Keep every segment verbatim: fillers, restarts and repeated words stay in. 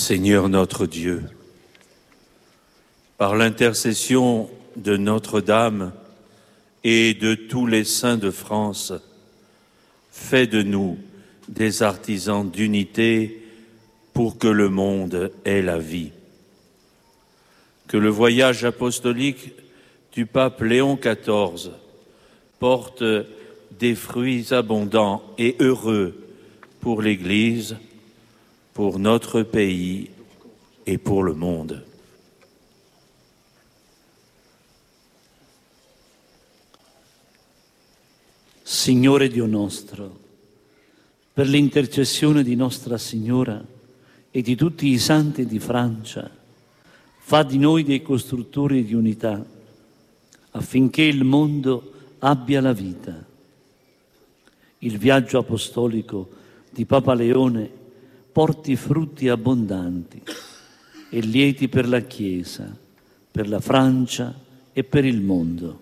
Seigneur notre Dieu, par l'intercession de Notre-Dame et de tous les saints de France, fais de nous des artisans d'unité pour que le monde ait la vie. Que le voyage apostolique du pape Léon quatorze porte des fruits abondants et heureux pour l'Église, pour notre pays et pour le monde. Signore Dio nostro, per l'intercessione di Nostra Signora e di tutti i santi di Francia, fa di noi dei costruttori di unità, affinché il mondo abbia la vita. Il viaggio apostolico di Papa Leone porti frutti abbondanti e lieti per la Chiesa, per la Francia e per il mondo.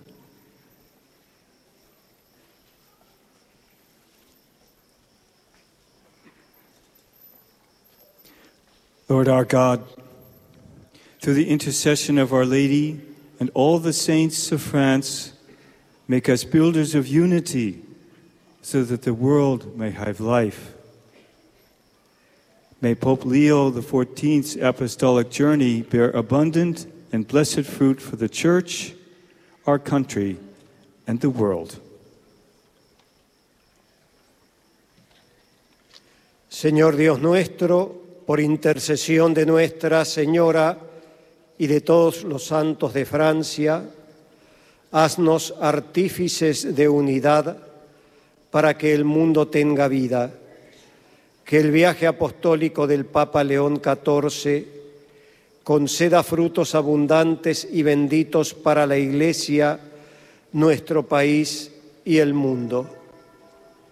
Lord our God, through the intercession of Our Lady and all the saints of France, make us builders of unity so that the world may have life. May Pope Leo the fourteenth's apostolic journey bear abundant and blessed fruit for the Church, our country, and the world. Señor Dios nuestro, por intercesión de Nuestra Señora y de todos los santos de Francia, haznos artífices de unidad para que el mundo tenga vida. Que el viaje apostólico del Papa León catorce conceda frutos abundantes y benditos para la Iglesia, nuestro país y el mundo.